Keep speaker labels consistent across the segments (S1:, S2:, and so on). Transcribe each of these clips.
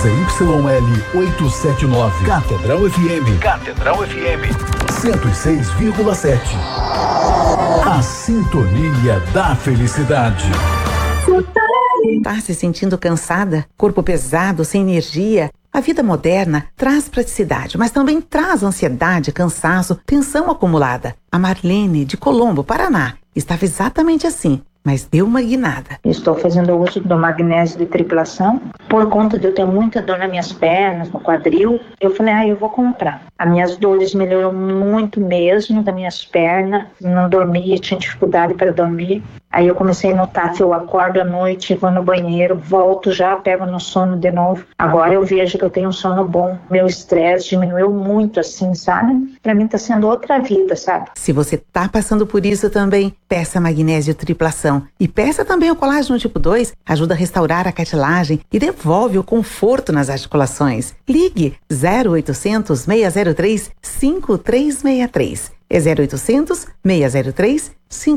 S1: ZYL 879. Catedral FM. Catedral FM 106,7. A sintonia da felicidade.
S2: Tá se sentindo cansada? Corpo pesado, sem energia? A vida moderna traz praticidade, mas também traz ansiedade, cansaço, tensão acumulada. A Marlene, de Colombo, Paraná, estava exatamente assim, mas deu uma guinada.
S3: Estou fazendo uso do magnésio de triplação. Por conta de eu ter muita dor nas minhas pernas, no quadril, eu falei, eu vou comprar. As minhas dores melhoram muito mesmo, das minhas pernas. Não dormia, tinha dificuldade para dormir. Aí eu comecei a notar que eu acordo à noite, vou no banheiro, volto já, pego no sono de novo. Agora eu vejo que eu tenho um sono bom. Meu estresse diminuiu muito, assim, sabe? Pra mim tá sendo outra vida, sabe?
S2: Se você tá passando por isso também, peça magnésio triplação. E peça também o colágeno tipo 2, ajuda a restaurar a cartilagem e devolve o conforto nas articulações. Ligue 0800 603 5363. É 0800 603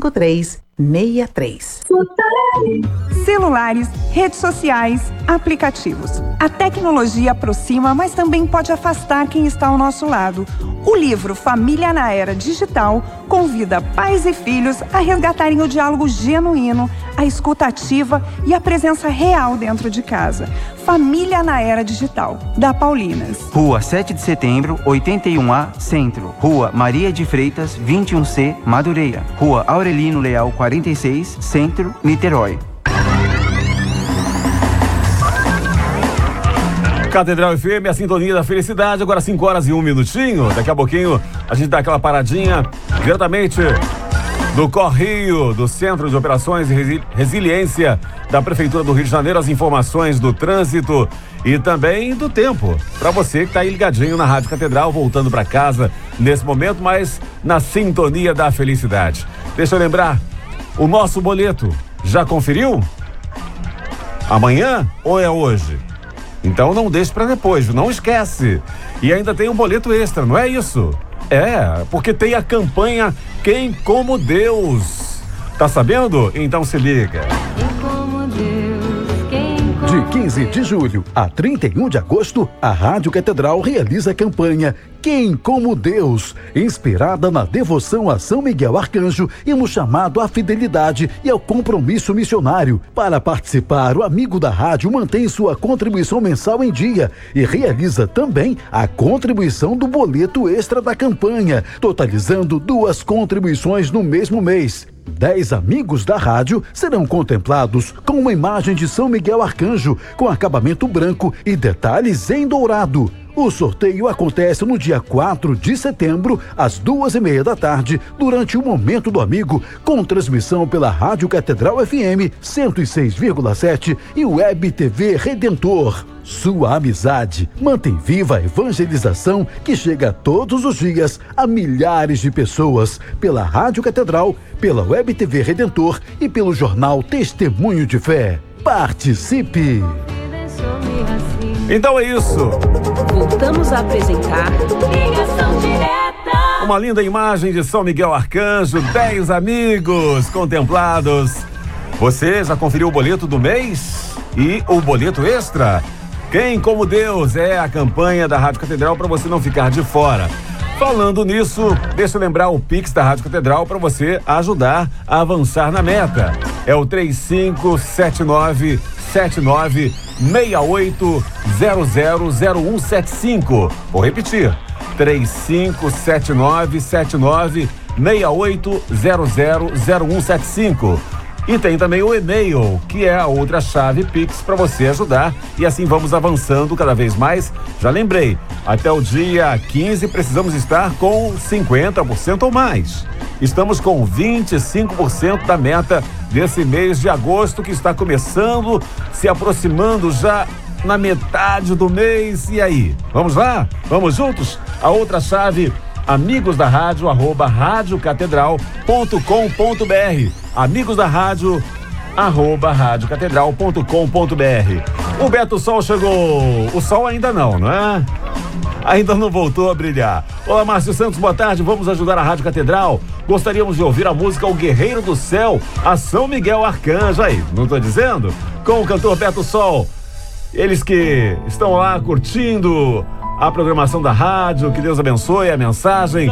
S2: 5363.
S4: Celulares, redes sociais, aplicativos. A tecnologia aproxima, mas também pode afastar quem está ao nosso lado. O livro Família na Era Digital convida pais e filhos a resgatarem o diálogo genuíno, a escuta ativa e a presença real dentro de casa. Família na Era Digital, da Paulinas.
S5: Rua 7 de Setembro, 81A, Centro. Rua Maria de Freitas, 21C, Madureira. Rua Aurelino Leal, 46, Centro, Niterói.
S6: Catedral FM, a sintonia da felicidade. Agora 5 horas e 1 minutinho. Daqui a pouquinho a gente dá aquela paradinha diretamente do Correio, do Centro de Operações e Resiliência da Prefeitura do Rio de Janeiro, as informações do trânsito e também do tempo. Para você que está aí ligadinho na Rádio Catedral, voltando para casa nesse momento, mas na sintonia da felicidade. Deixa eu lembrar, o nosso boleto, já conferiu? Amanhã ou é hoje? Então não deixe para depois, não esquece. E ainda tem um boleto extra, não é isso? É, porque tem a campanha Quem Como Deus. Tá sabendo? Então se liga.
S1: De 15 de julho a 31 de agosto, a Rádio Catedral realiza a campanha Quem Como Deus, inspirada na devoção a São Miguel Arcanjo e no chamado à fidelidade e ao compromisso missionário. Para participar, o amigo da rádio mantém sua contribuição mensal em dia e realiza também a contribuição do boleto extra da campanha, totalizando 2 contribuições no mesmo mês. 10 amigos da rádio serão contemplados com uma imagem de São Miguel Arcanjo com acabamento branco e detalhes em dourado. O sorteio acontece no dia 4 de setembro, às 2:30 da tarde, durante o Momento do Amigo, com transmissão pela Rádio Catedral FM 106,7 e Web TV Redentor. Sua amizade mantém viva a evangelização que chega todos os dias a milhares de pessoas pela Rádio Catedral, pela Web TV Redentor e pelo jornal Testemunho de Fé. Participe!
S6: Então é isso.
S7: Voltamos a apresentar Ligação Direta.
S6: Uma linda imagem de São Miguel Arcanjo, 10 amigos contemplados. Você já conferiu o boleto do mês e o boleto extra? Quem Como Deus é a campanha da Rádio Catedral para você não ficar de fora. Falando nisso, deixa eu lembrar o Pix da Rádio Catedral para você ajudar a avançar na meta. É o 3579-68000175. Vou repetir, 3579-6908000175. E tem também o e-mail, que é a outra chave Pix para você ajudar. E assim vamos avançando cada vez mais. Já lembrei, até o dia 15 precisamos estar com 50% ou mais. Estamos com 25% da meta desse mês de agosto, que está começando, se aproximando já na metade do mês. E aí, vamos lá? Vamos juntos? A outra chave, amigos da rádio, @radiocatedral.com.br. Amigos da rádio, @radiocatedral.com.br. O Beto Sol chegou. O sol ainda não, não é? Ainda não voltou a brilhar. Olá, Márcio Santos, boa tarde. Vamos ajudar a Rádio Catedral. Gostaríamos de ouvir a música O Guerreiro do Céu, a São Miguel Arcanjo. Aí, não tô dizendo? Com o cantor Beto Sol. Eles que estão lá curtindo a programação da rádio, que Deus abençoe a mensagem